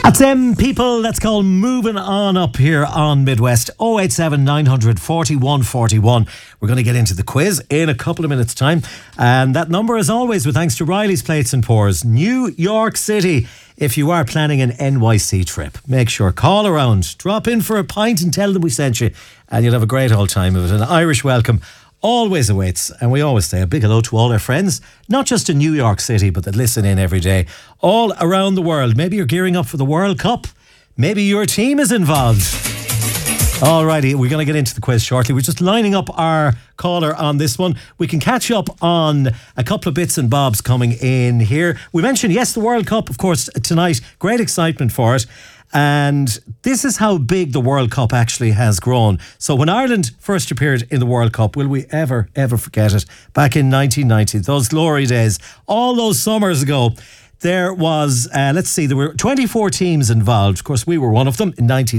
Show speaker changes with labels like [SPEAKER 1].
[SPEAKER 1] That's them people. Let's call moving on up here on Midwest. 087 900 4141. We're going to get into the quiz in a couple of minutes' time. And that number, as always, with thanks to Riley's Plates and Pours, New York City. If you are planning an NYC trip, make sure, call around, drop in for a pint and tell them we sent you, and you'll have a great old time of it. An Irish welcome always awaits, and we always say a big hello to all our friends, not just in New York City, but that listen in every day, all around the world. Maybe you're gearing up for the World Cup. Maybe your team is involved. Alrighty, we're going to get into the quiz shortly. We're just lining up our caller on this one. We can catch up on a couple of bits and bobs coming in here. We mentioned, yes, the World Cup, of course, tonight. Great excitement for it. And this is how big the World Cup actually has grown. So when Ireland first appeared in the World Cup, will we ever forget it? Back in 1990, those glory days, all those summers ago, there was, there were 24 teams involved. Of course, we were one of them in 1990.